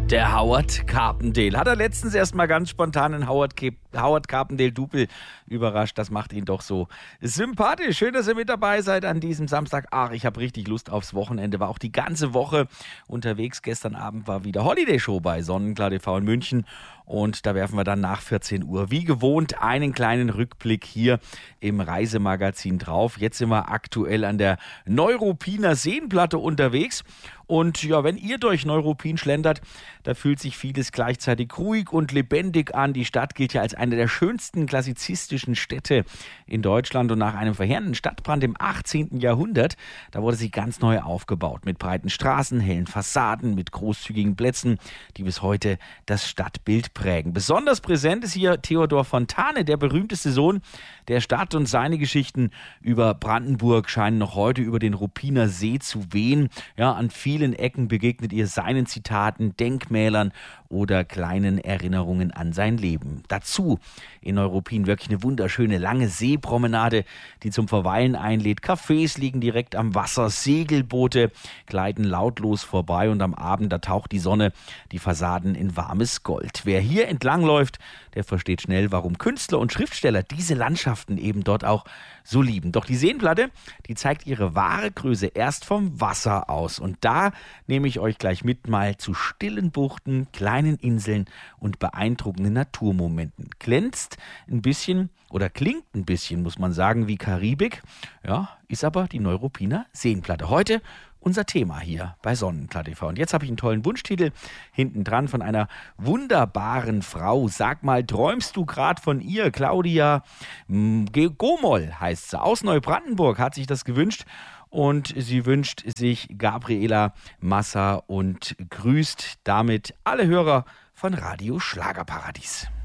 Der Howard Carpendale. Hat er letztens erst mal ganz spontan einen Howard Carpendale-Double überrascht. Das macht ihn doch so sympathisch. Schön, dass ihr mit dabei seid an diesem Samstag. Ach, ich habe richtig Lust aufs Wochenende. War auch die ganze Woche unterwegs. Gestern Abend war wieder Holiday Show bei Sonnenklar TV in München. Und da werfen wir dann nach 14 Uhr wie gewohnt einen kleinen Rückblick hier im Reisemagazin drauf. Jetzt sind wir aktuell an der Neuruppiner Seenplatte unterwegs. Und ja, wenn ihr durch Neuruppin schlendert, da fühlt sich vieles gleichzeitig ruhig und lebendig an. Die Stadt gilt ja als eine der schönsten klassizistischen Städte in Deutschland. Und nach einem verheerenden Stadtbrand im 18. Jahrhundert, da wurde sie ganz neu aufgebaut. Mit breiten Straßen, hellen Fassaden, mit großzügigen Plätzen, die bis heute das Stadtbild prägen. Besonders präsent ist hier Theodor Fontane, der berühmteste Sohn der Stadt, und seine Geschichten über Brandenburg scheinen noch heute über den Ruppiner See zu wehen. Ja, an vielen Ecken begegnet ihr seinen Zitaten, Denkmälern oder kleinen Erinnerungen an sein Leben. Dazu in Neuruppin wirklich eine wunderschöne lange Seepromenade, die zum Verweilen einlädt. Cafés liegen direkt am Wasser, Segelboote gleiten lautlos vorbei und am Abend, da taucht die Sonne die Fassaden in warmes Gold. Wer hier entlangläuft, der versteht schnell, warum Künstler und Schriftsteller diese Landschaften eben dort auch so lieben. Doch die Seenplatte, die zeigt ihre wahre Größe erst vom Wasser aus. Und da nehme ich euch gleich mit mal zu stillen Buchten, kleinen Inseln und beeindruckenden Naturmomenten. Glänzt ein bisschen oder klingt ein bisschen, muss man sagen, wie Karibik. Ja, ist aber die Neuruppiner Seenplatte. Heute unser Thema hier bei Sonnenklar TV. Und jetzt habe ich einen tollen Wunschtitel hinten dran von einer wunderbaren Frau. Sag mal, träumst du gerade von ihr? Claudia Gomol heißt sie. Aus Neubrandenburg hat sich das gewünscht. Und sie wünscht sich Gabriela Massa und grüßt damit alle Hörer von Radio Schlagerparadies.